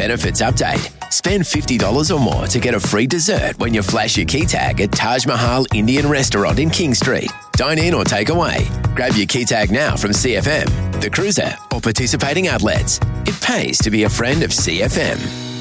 benefits update. Spend $50 or more to get a free dessert when you flash your key tag at Taj Mahal Indian Restaurant in King Street. Dine in or take away. Grab your key tag now from CFM, The Cruiser, or participating outlets. It pays to be a friend of CFM.